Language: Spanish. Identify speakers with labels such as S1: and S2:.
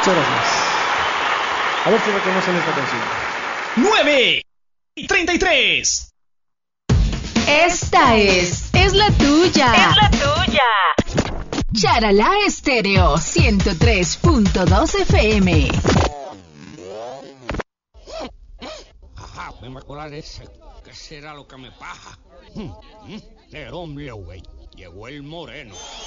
S1: gracias. A ver si reconocen esta canción.
S2: 9:33.
S3: Esta es la tuya.
S4: Es la tuya.
S3: Charalá Estéreo 103.2 FM.
S5: Ajá, me va a colar ese. ¿Qué será lo que me paja? El hombre, güey. Llegó el moreno.